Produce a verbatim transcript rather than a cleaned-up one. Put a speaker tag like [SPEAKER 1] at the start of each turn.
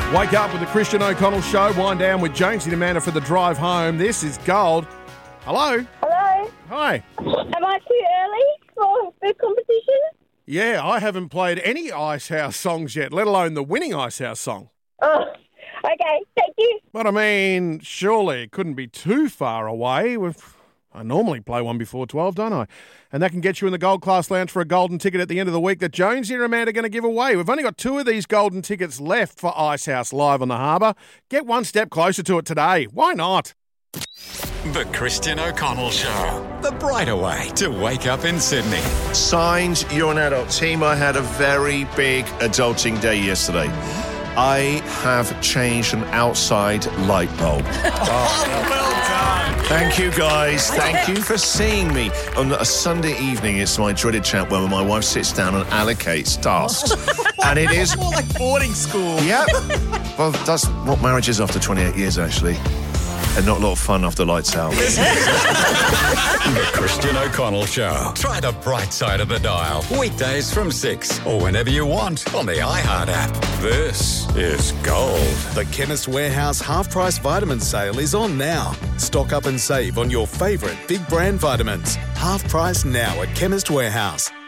[SPEAKER 1] Wake up with the Christian O'Connell Show. Wind down with Jonesy and Amanda for the drive home. This is Gold. Hello.
[SPEAKER 2] Hello.
[SPEAKER 1] Hi.
[SPEAKER 2] Am I too early for the competition?
[SPEAKER 1] Yeah, I haven't played any Ice House songs yet, let alone the winning Ice House song.
[SPEAKER 2] Oh, okay. Thank you.
[SPEAKER 1] But I mean, surely it couldn't be too far away. We've, I normally play one before twelve, don't I? And that can get you in the Gold Class Lounge for a golden ticket at the end of the week that Jonesy and Amanda are going to give away. We've only got two of these golden tickets left for Ice House Live on the Harbour. Get one step closer to it today. Why not?
[SPEAKER 3] The Christian O'Connell Show. The brighter way to wake up in Sydney.
[SPEAKER 4] Signed, you're an adult. Team, I had a very big adulting day yesterday. I have changed an outside light bulb.
[SPEAKER 3] Oh, well done.
[SPEAKER 4] Thank you, guys. Thank you for seeing me. On a Sunday evening, it's my dreaded chat where my wife sits down and allocates tasks. And it is...
[SPEAKER 5] more like boarding school.
[SPEAKER 4] Yep. Well, that's what marriage is after twenty-eight years, actually. And not a lot of fun after lights out.
[SPEAKER 3] The Christian O'Connell Show. Try the bright side of the dial. Weekdays from six or whenever you want on the iHeart app. This is Gold.
[SPEAKER 5] The Chemist Warehouse half-price vitamin sale is on now. Stock up and save on your favourite big brand vitamins. Half price now at Chemist Warehouse.